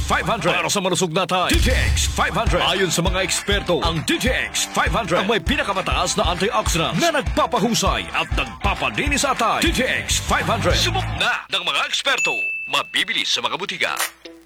500 para sa malusog na tayo. DTX 500. Ayon sa mga eksperto, ang DTX 500 ang may pinakamataas na antioxidants na nagpapahusay at nagpapalinis sa tayo. DTX 500. Subok na ng mga eksperto. Mabibili sa mga butika.